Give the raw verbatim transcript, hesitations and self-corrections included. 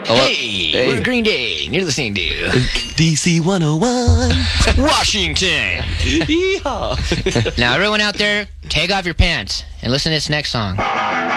Hey, Hey. we're Green Day. You're listening to D C one oh one. Washington. Yeehaw. Now, everyone out there, take off your pants and listen to this next song.